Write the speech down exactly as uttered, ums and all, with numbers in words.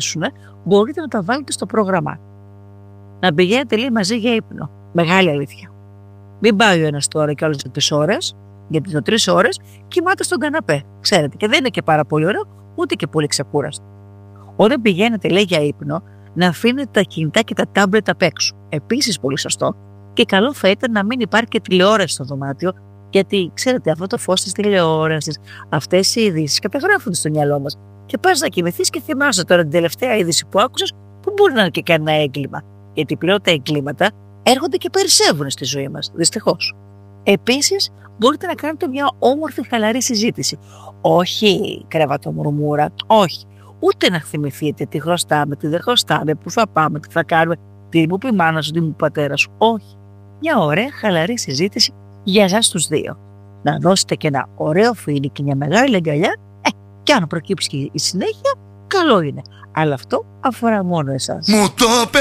μπορείτε να τα βάλετε στο πρόγραμμά. Να πηγαίνετε λέει μαζί για ύπνο. Μεγάλη αλήθεια. Μην πάει ο ένας τώρα και άλλος τρεις ώρες, γιατί το τρεις ώρες κοιμάται στον καναπέ. Ξέρετε, και δεν είναι και πάρα πολύ ωραίο, ούτε και πολύ ξεκούραστο. Όταν πηγαίνετε λέει για ύπνο, να αφήνετε τα κινητά και τα τάμπλετ απ' έξω. Επίσης πολύ σωστό. Και καλό θα ήταν να μην υπάρχει και τηλεόραση στο δωμάτιο, γιατί ξέρετε, αυτό το φως της τηλεόρασης, αυτές οι ειδήσεις καταγράφονται στο μυαλό μας. Και πας να κοιμηθείς και θυμάσαι τώρα την τελευταία είδηση που άκουσες, που μπορεί να είναι και κανένα έγκλημα. Γιατί πλέον τα εγκλήματα έρχονται και περισσεύουν στη ζωή μας, δυστυχώς. Επίσης, μπορείτε να κάνετε μια όμορφη χαλαρή συζήτηση. Όχι κρεβατομουρμούρα, όχι. Ούτε να θυμηθείτε τι χρωστάμε, τι δεν χρωστάμε, πού θα πάμε, τι θα κάνουμε, τι μου πει η μάνα σου, τι μου πει ο πατέρας σου. Όχι. Μια ωραία χαλαρή συζήτηση για εσάς τους δύο. Να δώσετε και ένα ωραίο φίλι και μια μεγάλη αγκαλιά, ε, και αν προκύψει η συνέχεια, καλό είναι. Αλλά αυτό αφορά μόνο εσάς.